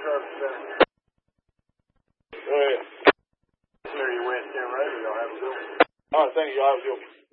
Go ahead. There you went, Tim, right? Y'all have a good one. All right, thank you. Y'all have a good one.